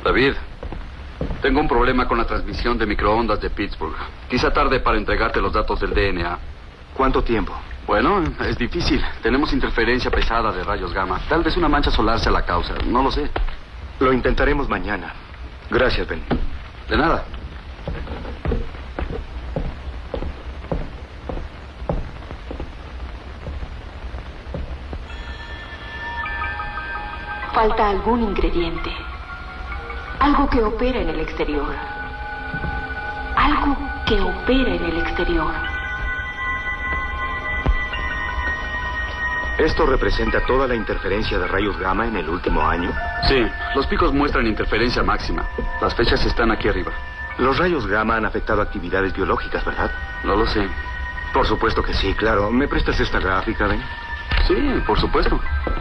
David, tengo un problema con la transmisión de microondas de Pittsburgh. Quizá tarde para entregarte los datos del DNA. ¿Cuánto tiempo? Bueno, es difícil. Tenemos interferencia pesada de rayos gamma. Tal vez una mancha solar sea la causa. No lo sé. Lo intentaremos mañana. Gracias, Ben. De nada. Falta algún ingrediente. Algo que opera en el exterior. Algo que opera en el exterior. ¿Esto representa toda la interferencia de rayos gamma en el último año? Sí, los picos muestran interferencia máxima. Las fechas están aquí arriba. Los rayos gamma han afectado actividades biológicas, ¿verdad? No lo sé. Por supuesto que sí, claro. ¿Me prestas esta gráfica, Ben? Sí, por supuesto.